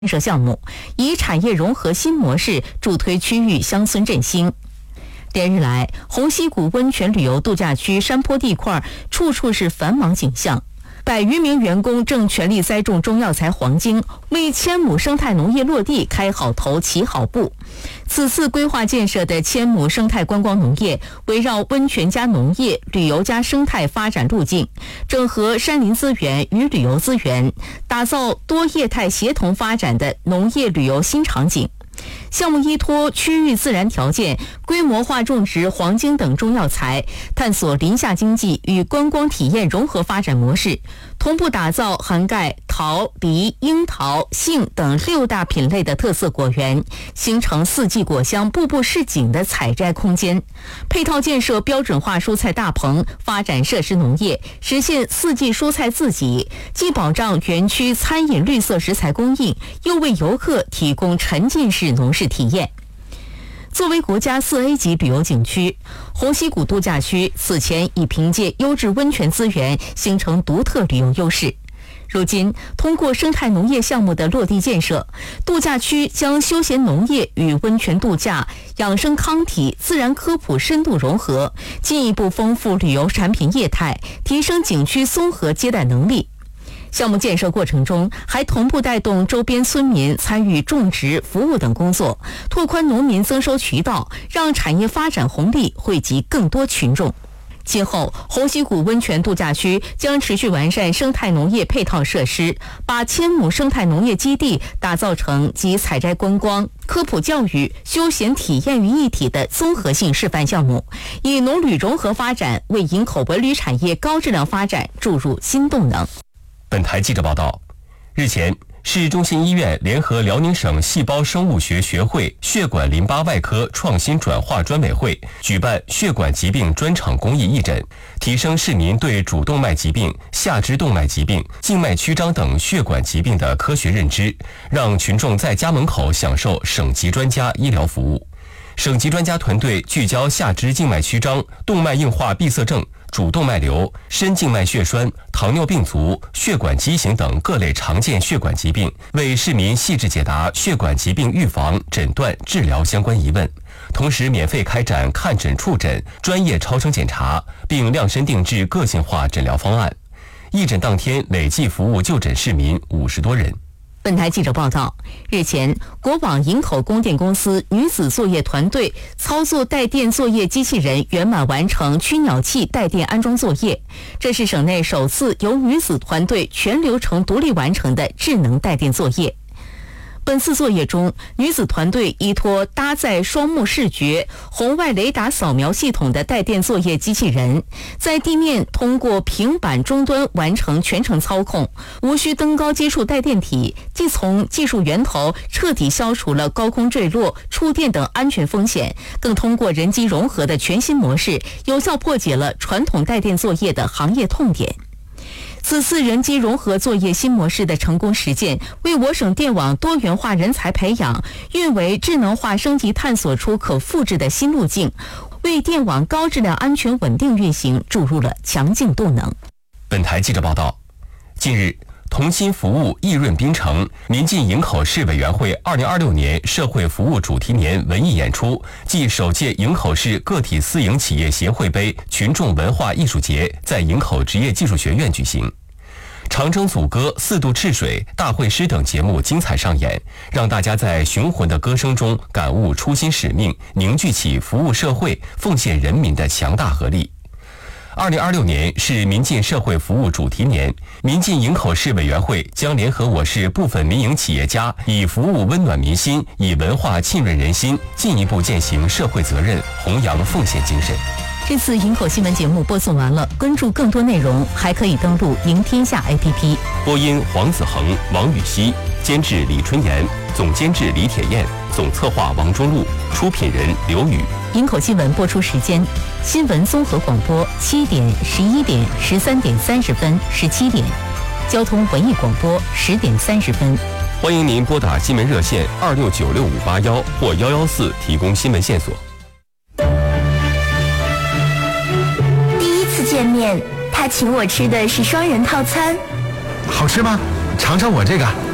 建设项目，以产业融合新模式助推区域乡村振兴。连日来，红溪谷温泉旅游度假区山坡地块处处是繁忙景象，100余名员工正全力栽种中药材黄精，为千亩生态农业落地开好头、起好步。此次规划建设的千亩生态观光农业，围绕温泉加农业、旅游加生态发展路径，整合山林资源与旅游资源，打造多业态协同发展的农业旅游新场景。项目依托区域自然条件，规模化种植黄精等中药材，探索林下经济与观光体验融合发展模式，同步打造涵盖桃、梨、樱桃、杏等6大品类的特色果园，形成4季果香、步步是景的采摘空间。配套建设标准化蔬菜大棚，发展设施农业，实现4季蔬菜自给，既保障园区餐饮绿色食材供应，又为游客提供沉浸式农事体验。作为国家4A 级旅游景区，红溪谷度假区此前已凭借优质温泉资源形成独特旅游优势。如今，通过生态农业项目的落地建设，度假区将休闲农业与温泉度假、养生康体、自然科普深度融合，进一步丰富旅游产品业态，提升景区综合接待能力。项目建设过程中，还同步带动周边村民参与种植、服务等工作，拓宽农民增收渠道，让产业发展红利惠及更多群众。今后，红溪谷温泉度假区将持续完善生态农业配套设施，把千亩生态农业基地打造成集采摘观光、科普教育、休闲体验于一体的综合性示范项目，以农旅融合发展为营口文旅产业高质量发展注入新动能。 本台记者报道，日前，市中心医院联合辽宁省细胞生物学学会血管淋巴外科创新转化专委会举办血管疾病专场公益义诊，提升市民对主动脉疾病、下肢动脉疾病、静脉曲张等血管疾病的科学认知，让群众在家门口享受省级专家医疗服务。省级专家团队聚焦下肢静脉曲张、动脉硬化闭塞症、主动脉瘤、深静脉血栓、糖尿病足、血管畸形等各类常见血管疾病，为市民细致解答血管疾病预防、诊断、治疗相关疑问，同时免费开展看诊触诊、专业超声检查，并量身定制个性化诊疗方案。义诊当天累计服务就诊市民50多人。 本台记者报道，日前，国网营口供电公司女子作业团队操作带电作业机器人圆满完成驱鸟器带电安装作业，这是省内首次由女子团队全流程独立完成的智能带电作业。本次作业中，女子团队依托搭载双目视觉、红外雷达扫描系统的带电作业机器人，在地面通过平板终端完成全程操控，无需登高接触带电体，既从技术源头彻底消除了高空坠落、触电等安全风险，更通过人机融合的全新模式，有效破解了传统带电作业的行业痛点。此次人机融合作业新模式的成功实践，为我省电网多元化人才培养、运维智能化升级探索出可复制的新路径，为电网高质量安全稳定运行注入了强劲动能。 本台记者报道，近日，同心服务益润滨城临近营口市委员会2026年社会服务主题年文艺演出暨首届营口市个体私营企业协会杯群众文化艺术节在营口职业技术学院举行。长征组歌、4渡赤水、大会诗等节目精彩上演，让大家在雄浑的歌声中感悟初心使命，凝聚起服务社会、奉献人民的强大合力。2026年是民进社会服务主题年，民进营口市委员会将联合我市部分民营企业家，以服务温暖民心，以文化浸润人心，进一步践行社会责任，弘扬奉献精神。 这次营口新闻节目播送完了，关注更多内容还可以登录赢天下 APP。 播音黄子恒、王禹锡，监制李春妍，总监制李铁燕，总策划王中路，出品人刘宇。 营口新闻播出时间：新闻综合广播7点、11点、13点30分、17点；交通文艺广播10点30分。 欢迎您拨打新闻热线26965581或114提供新闻线索。 第一次见面，他请我吃的是双人套餐。 好吃吗？尝尝我这个。